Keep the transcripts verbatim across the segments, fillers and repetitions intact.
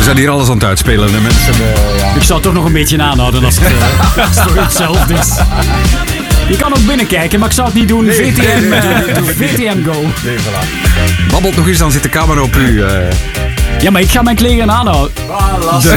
zijn hier alles aan het uitspelen, hè, mensen. Uh, ja. Ik zou het toch nog een beetje aanhouden als het, uh, als het toch hetzelfde is. Je kan ook binnenkijken, maar ik zou het niet doen. Nee, V T M, nee, nee, uh, doe het, doe het V T M Go. Nee, voilà. Babbelt nog eens, dan zit de camera op u. Uh. Ja, maar ik ga mijn kleren aanhouden. Ah, lastig.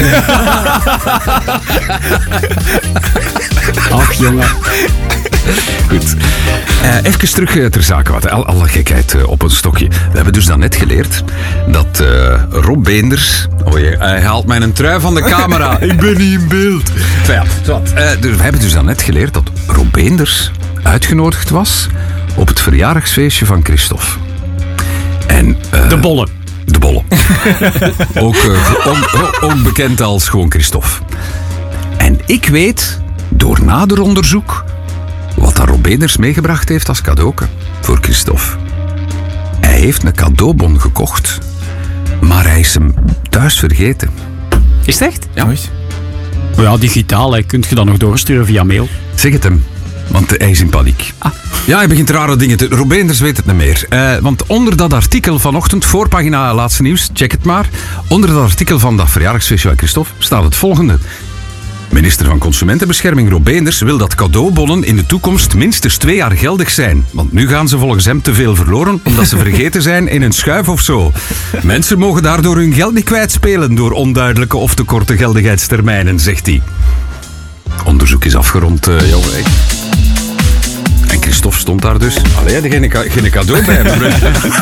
Ach, jongen. Goed. Uh, even terug uh, ter zake. Wat, al, alle gekheid uh, op een stokje. We hebben dus daarnet geleerd dat uh, Rob Beenders... Oh jee, hij haalt mij een trui van de camera. Ik ben niet in beeld. Ja, uh, dus we hebben dus daarnet geleerd dat Rob Beenders uitgenodigd was op het verjaardagsfeestje van Christophe. En, uh, de bollen. De bollen. ook, uh, ook, ook bekend als gewoon Christophe. En ik weet, door nader onderzoek, wat dat Rob Beenders meegebracht heeft als cadeauke voor Christophe. Hij heeft een cadeaubon gekocht, maar hij is hem thuis vergeten. Is het echt? Ja. Ja, digitaal. Hè. Kunt je dat nog doorsturen via mail? Zeg het hem, want hij is in paniek. Ah. Ja, hij begint rare dingen te... Rob Beenders weet het niet meer. Uh, want onder dat artikel vanochtend, voorpagina Laatste Nieuws, check het maar. Onder dat artikel van dat verjaardagsfeestje van Christophe staat het volgende. Minister van Consumentenbescherming Rob Beenders wil dat cadeaubonnen in de toekomst minstens twee jaar geldig zijn. Want nu gaan ze volgens hem te veel verloren omdat ze vergeten zijn in een schuif of zo. Mensen mogen daardoor hun geld niet kwijtspelen door onduidelijke of te korte geldigheidstermijnen, zegt hij. Onderzoek is afgerond, uh, jongen. En Christophe stond daar dus. Allee, geen, geen cadeau bij hem.